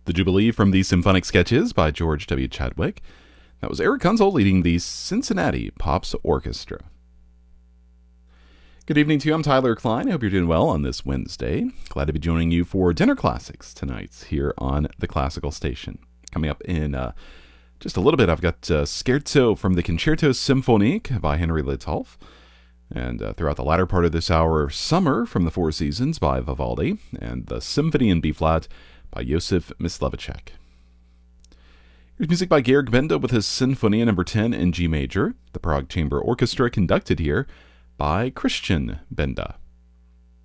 The Jubilee from the Symphonic Sketches by George W. Chadwick. That was Eric Kunzel leading the Cincinnati Pops Orchestra. Good evening to you. I'm Tyler Klein. I hope you're doing well on this Wednesday. Glad to be joining you for Dinner Classics tonight here on the Classical Station. Coming up in just a little bit, I've got Scherzo from the Concerto Symphonique by Henry Littolf. And throughout the latter part of this hour, Summer from the Four Seasons by Vivaldi, and the Symphony in B-flat by Josef Myslivacek. Here's music by Georg Benda with his Sinfonia No. 10 in G major, the Prague Chamber Orchestra conducted here by Christian Benda.